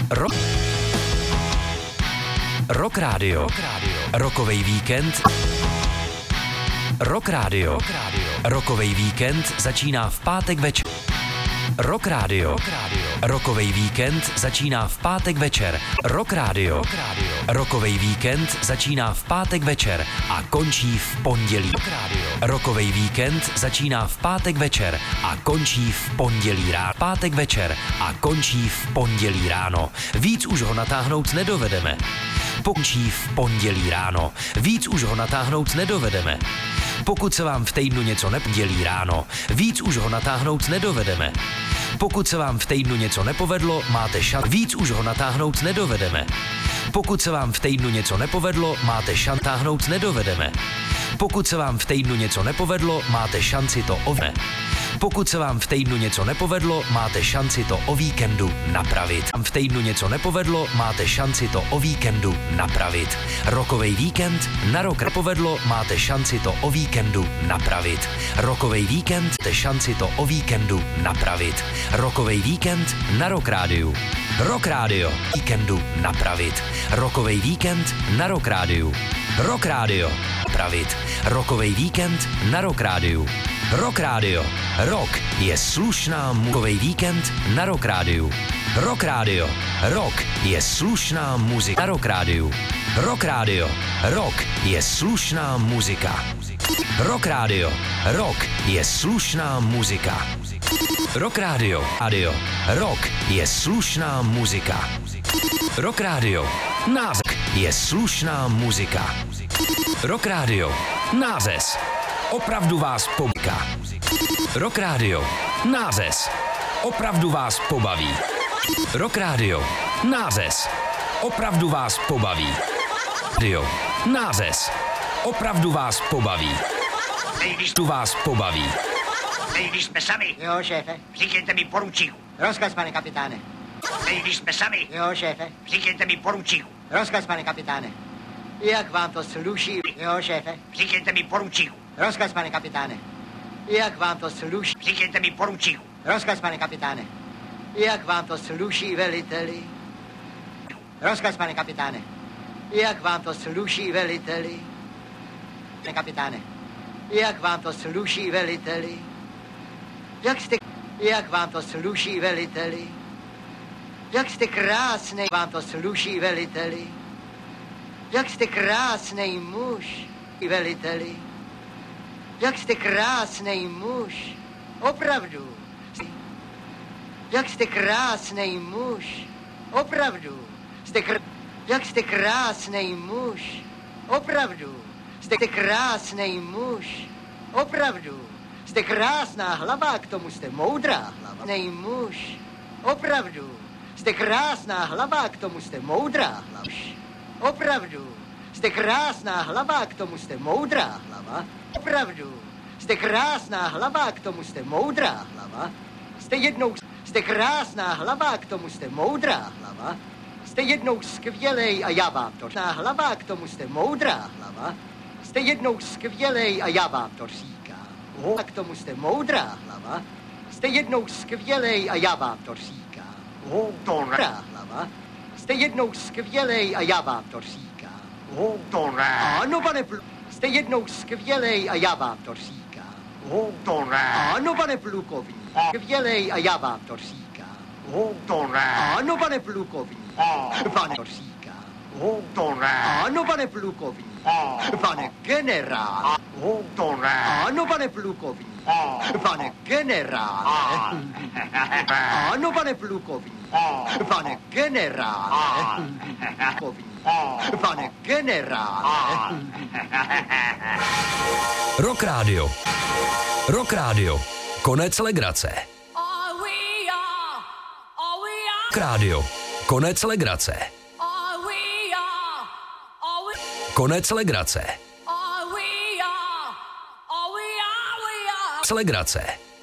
Rock Radio. Rockovej víkend. Rock Radio. Rockovej víkend začíná v pátek večer. Rock Radio. Rockovej víkend začíná v pátek večer. Rock Radio. Rockovej víkend začíná v pátek večer a končí v pondělí. Rockovej víkend začíná v pátek večer a končí v pondělí ráno. Pátek večer a končí v pondělí ráno. Víc už ho natáhnout nedovedeme. Končí v pondělí ráno. Víc už ho natáhnout nedovedeme. Pokud se vám v týdnu něco nepodělí ráno, víc už ho natáhnout nedovedeme. Pokud se vám v týdnu něco nepovedlo, máte šanci. Víc už ho natáhnout nedovedeme. Pokud se vám v týdnu něco nepovedlo, máte šanci. Táhnout nedovedeme. Pokud se vám v týdnu něco nepovedlo, máte šanci to Pokud se vám v týdnu něco nepovedlo, máte šanci to o víkendu napravit. V týdnu něco nepovedlo, máte šanci to o víkendu napravit. Rockovej víkend na rok nepovedlo, máte šanci to o víkendu napravit. Rockovej víkend, máte šanci to o víkendu napravit. Rockovej víkend na Rock Rádiu. Rock Radio víkendu napravit. Rockovej víkend na Rock Rádiu. Rock Radio napravit. Rockovej víkend na Rock Rádiu. Rock Radio. Rock je slušná muzikovej víkend na Rock Rádiu. Rock Radio. Rock je slušná muzika na Rock Rádiu. Rock Radio. Rock je slušná muzika. Rock Radio. Rock je slušná muzika. Rock Radio. Radio. Rock je slušná muzika. Rock Radio. Název je slušná muzika. Rock Radio. Název. Opravdu vás pobaví. Rock Radio. Název. Opravdu vás pobaví. Rock Radio. Název. Opravdu vás pobaví. Radio. Název. Opravdu vás pobaví. Když Tu vás pobaví. Když jsme sami. Jo, šéfe. Říkejte mi poručíku. Rozkaz, pane kapitáne. Když jsme sami. Jo, šéfe. Říkejte mi poručíku. Rozkaz, pane kapitáne. Jak vám to sluší? Jo, šéfe. Říkejte mi poručíku. Rozkaz, pane kapitáne. Jak vám to sluší? Říkejte mi poručíku. Rozkaz, pane kapitáne. Jak vám to sluší, veliteli? Rozkaz, pane kapitáne. Jak vám to sluší, veliteli? Pane kapitáne. Jak vám to sluší, veliteli? Jak vám to sluší, veliteli? Jak jste krásnej, vám to sluší, veliteli? Jak jste krásnej muž, veliteli? Jak jste krásnej muž, opravdu. Jak jste krásnej muž, opravdu. Jak jste krásnej muž, opravdu. Jste krásnej muž, opravdu. Jste krásná hlava, k tomu jste moudrá hlava. Nej muž, opravdu. Jste krásná hlava, k tomu jste moudrá hlava. Opravdu. Jste krásná hlava, k tomu jste moudrá hlava. Opravdu. Jste krásná hlava, k tomu jste moudrá hlava. Jste krásná hlava, k tomu jste moudrá hlava. Jste jednou skvělej a já vám to říkám. Hlava, k tomu jste moudrá hlava. Jste jednou skvělej a já vám to říkám. A k tomu jste moudrá hlava. Jste jednou skvělej a já vám to říkám. Moudrá hlava. Jste jednou skvělej a já vám to říkám. To ne. Ano, pane jste jednou skvělej a já vám to říkám. To ne. Ano, pane plukovník. Skvělej a já vám to říkám. To ne. Ano, pane plukovník. Pane to říkám. To ne. Ano, pane plukovník. Pane generál. To ne. Ano, pane plukovník. Pane generál. Ano, pane plukovník. Pane generál. Pane generál. Rock Radio. Rock Radio. Konec legrace. Rock Radio. Konec legrace. Konec legrace. Legrace.